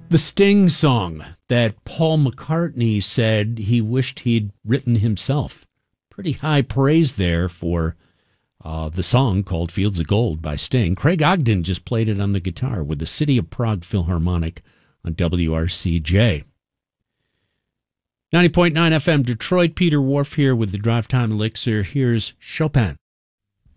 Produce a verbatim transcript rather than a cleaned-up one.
The Sting song that Paul McCartney said he wished he'd written himself. Pretty high praise there for uh, the song called Fields of Gold by Sting. Craig Ogden just played it on the guitar with the City of Prague Philharmonic on W R C J. ninety point nine F M Detroit, Peter Wharf here with the Drive Time Elixir. Here's Chopin.